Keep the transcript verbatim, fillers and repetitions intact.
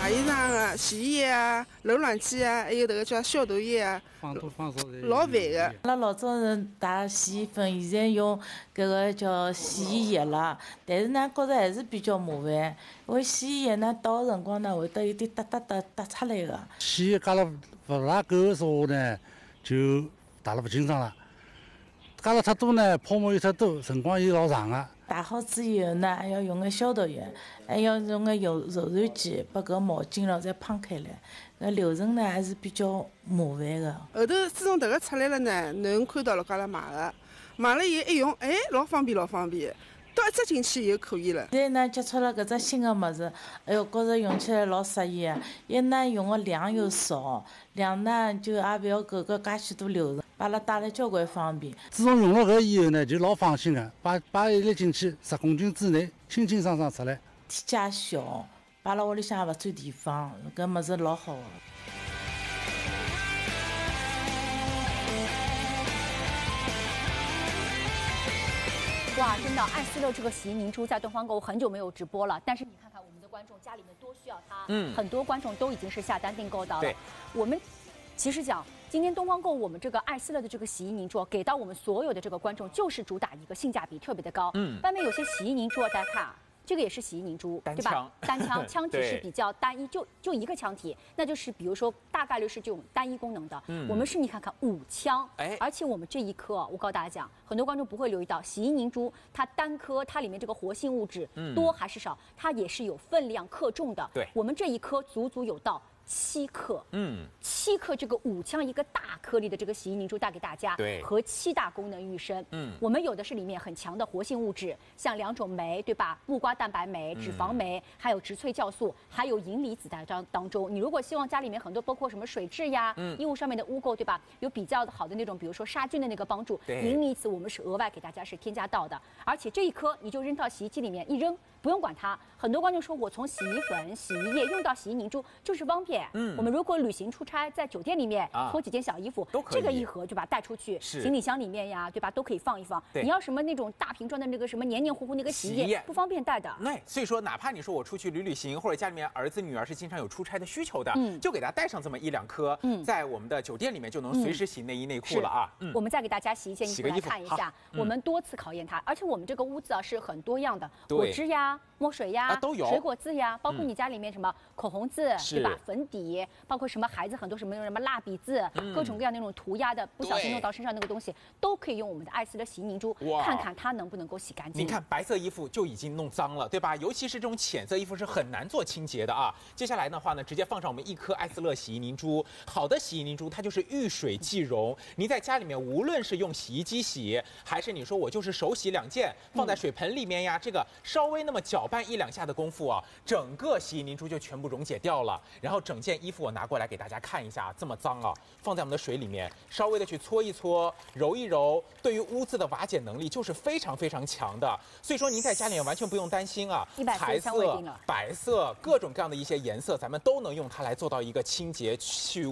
洗衣裳啊、洗衣液啊、柔软剂啊，还有这个叫消毒液啊， 放多放少的。 老烦的。 阿拉老早是打洗衣粉，现在用搿个叫洗衣液了，但是呢，觉着还是比较麻烦，因为洗衣液呢倒个辰光呢会得有点哒哒哒哒出来个。 洗液加了勿大够的时候呢，就打了勿清爽了。加了太多呢，泡沫又太多，辰光又老长个。 打好之以后呢，还要用个消毒液，还要用个柔柔软剂把搿毛巾咯再滂开来。搿流程呢还是比较麻烦个。 后头自从迭个出来了呢，侬看到了搿拉买个，买了以后一用，哎，老方便老方便，倒一只进去以后可以了。 现在呢接触了搿只新个物事，哎哟，觉着用起来老适意个。一呢用个量又少，两呢就也勿要搿个介许多流程，把阿拉带来交关方便。 自从用了搿以后呢，就老放心个，摆摆一粒进去，十公斤之内，清清爽爽出来。 体积也小，摆辣屋里向也勿占地方，搿物事老好个。 哇，真的，爱思乐这个洗衣凝珠在东方购物很久没有直播了，但是你看看我们的观众家里面多需要它，嗯，很多观众都已经是下单订购到了。对，我们其实讲，今天东方购物我们这个爱思乐的这个洗衣凝珠给到我们所有的这个观众，就是主打一个性价比特别的高。嗯，外面有些洗衣凝珠，大家看啊。这个也是洗衣凝珠，对吧？单枪，枪体是比较单一，就就一个枪体，那就是比如说大概率是这种单一功能的。嗯，我们是你看看五枪，哎，而且我们这一颗，我告诉大家讲，很多观众不会留意到，洗衣凝珠它单颗它里面这个活性物质多还是少，它也是有分量克重的。对，我们这一颗足足有到七克，嗯，七克这个五枪一个大颗粒的这个洗衣凝珠带给大家，对，和七大功能育生，嗯，我们有的是里面很强的活性物质，像两种酶，对吧？木瓜蛋白酶、脂肪酶，还有植萃酵素，还有银离子在当当中。你如果希望家里面很多包括什么水质呀、嗯、衣物上面的污垢，对吧？有比较好的那种，比如说杀菌的那个帮助，银离子我们是额外给大家是添加到的，而且这一颗你就扔到洗衣机里面一扔。不用管它，很多观众说我从洗衣粉、洗衣液用到洗衣凝珠就是方便。嗯，我们如果旅行出差，在酒店里面脱几件小衣服，这个一盒就把它带出去，行李箱里面呀，对吧，都可以放一放。你要什么那种大瓶装的那个什么黏黏糊糊那个洗衣液，不方便带的。 对，所以说哪怕你说我出去旅旅行，或者家里面儿子女儿是经常有出差的需求的，嗯，就给他带上这么一两颗，嗯，在我们的酒店里面就能随时洗内衣内裤了啊。嗯，我们再给大家洗一件衣服来看一下，我们多次考验它，而且我们这个屋子啊是很多样的，果汁呀。墨水呀、啊，都有水果字呀，包括你家里面什么口红字，嗯、对吧？粉底，包括什么孩子很多什么什么蜡笔字，嗯、各种各样那种涂鸦的，不小心弄到身上那个东西，都可以用我们的爱思乐洗衣凝珠，看看它能不能够洗干净。 你看白色衣服就已经弄脏了，对吧？尤其是这种浅色衣服是很难做清洁的啊。接下来的话呢，直接放上我们一颗爱思乐洗衣凝珠。好的洗衣凝珠它就是遇水即溶，你在家里面无论是用洗衣机洗，还是你说我就是手洗两件放在水盆里面呀，嗯、这个稍微那么搅拌一两下的功夫啊，整个洗衣凝珠就全部溶解掉了。然后整件衣服我拿过来给大家看一下，这么脏啊，放在我们的水里面，稍微的去搓一搓、揉一揉，对于污渍的瓦解能力就是非常非常强的。所以说您在家里面完全不用担心啊，彩色、白色各种各样的一些颜色，咱们都能用它来做到一个清洁去。